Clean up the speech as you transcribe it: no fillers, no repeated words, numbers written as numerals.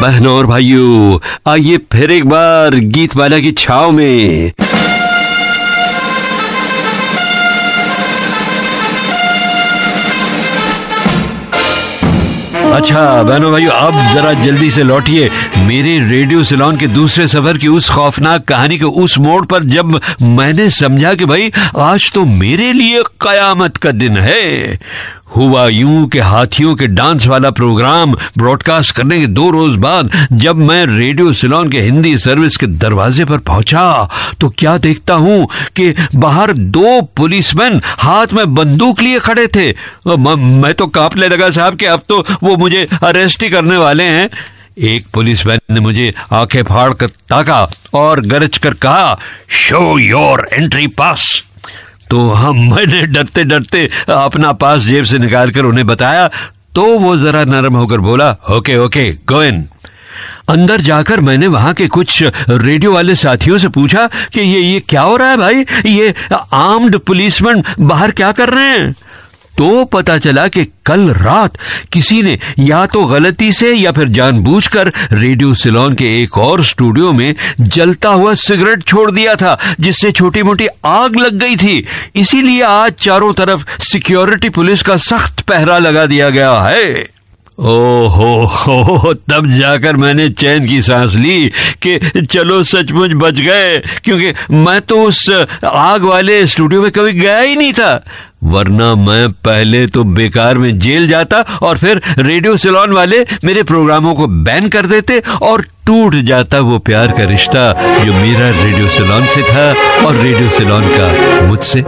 बहनों और भाइयों, आइए फिर एक बार गीतमाला की छाव में। अच्छा बहनों भाइयों, अब जरा जल्दी से लौटिए मेरे रेडियो सिलोन के दूसरे सफर की उस खौफनाक कहानी के उस मोड़ पर, जब मैंने समझा कि भाई आज तो मेरे लिए कयामत का दिन है। हुआ यूं कि हाथियों के डांस वाला प्रोग्राम ब्रॉडकास्ट करने के 2 रोज बाद जब मैं रेडियो सिलोन के हिंदी सर्विस के दरवाजे पर पहुंचा तो क्या देखता हूं कि बाहर 2 पुलिसमैन हाथ में बंदूक लिए खड़े थे। मैं तो कांपने लगा साहब कि अब तो वो मुझे अरेस्ट ही करने वाले हैं। एक पुलिसमैन ने मुझे आंखें फाड़ कर ताका और गरज कर कहा, शो योर एंट्री पास। तो मैंने डरते डरते अपना पास जेब से निकालकर उन्हें बताया तो वो जरा नरम होकर बोला, ओके ओके गो इन। अंदर जाकर मैंने वहां के कुछ रेडियो वाले साथियों से पूछा कि ये क्या हो रहा है भाई, ये आर्म्ड पुलिसमैन बाहर क्या कर रहे हैं। तो पता चला कि कल रात किसी ने या तो गलती से या फिर जानबूझकर रेडियो सिलोन के एक और स्टूडियो में जलता हुआ सिगरेट छोड़ दिया था, जिससे छोटी मोटी आग लग गई थी। इसीलिए आज चारों तरफ सिक्योरिटी पुलिस का सख्त पहरा लगा दिया गया है। ओहो, तब जाकर मैंने चैन की सांस ली कि चलो सचमुच बच गए, क्योंकि मैं तो उस आग वाले स्टूडियो में कभी गया ही नहीं था, वरना मैं पहले तो बेकार में जेल जाता और फिर रेडियो सिलोन वाले मेरे प्रोग्रामों को बैन कर देते और टूट जाता वो प्यार का रिश्ता जो मेरा रेडियो सिलोन से था और रेडियो सिलोन का मुझसे।